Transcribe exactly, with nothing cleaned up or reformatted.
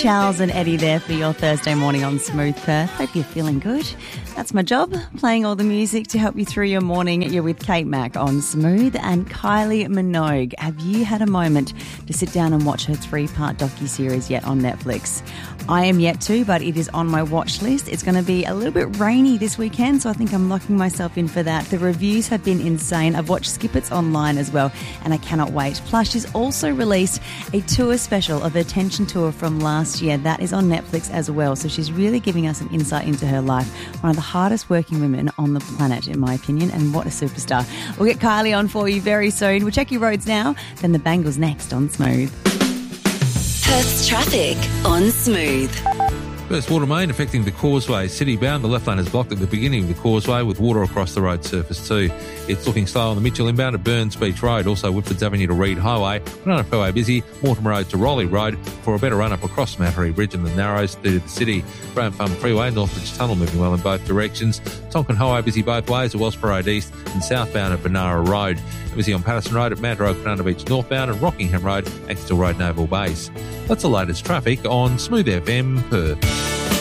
Charles and Eddie there for your Thursday morning on Smooth Perth. Hope you're feeling good. That's my job, playing all the music to help you through your morning. You're with Kate Mack on Smooth and Kylie Minogue. Have you had a moment to sit down and watch her three-part docuseries yet on Netflix? I am yet to, but it is on my watch list. It's going to be a little bit rainy this weekend, so I think I'm locking myself in for that. The reviews have been insane. I've watched snippets online as well, and I cannot wait. Plus, she's also released a tour special of her Tension tour from last year. That is on Netflix as well, so she's really giving us an insight into her life. One of the hardest working women on the planet, in my opinion, and what a superstar. We'll get Kylie on for you very soon. We'll check your roads now, then the Bangles next on Smooth. Perth's traffic on Smooth. First water main affecting the causeway. City bound, the left lane is blocked at the beginning of the causeway with water across the road surface too. It's looking slow on the Mitchell inbound at Burns Beach Road, also Whitfords Avenue to Reed Highway. Banana Fairway busy, Mortimer Road to Raleigh Road for a better run up across Mattery Bridge and the Narrows through to the city. Graham Farm Freeway, Northbridge Tunnel moving well in both directions. Tonkin Highway busy both ways at Wellsborough Road East and southbound at Benara Road. Busy on Patterson Road at Mad Road, Banana Beach northbound and Rockingham Road, Axtell Road Naval Base. That's the latest traffic on Smooth F M Perth.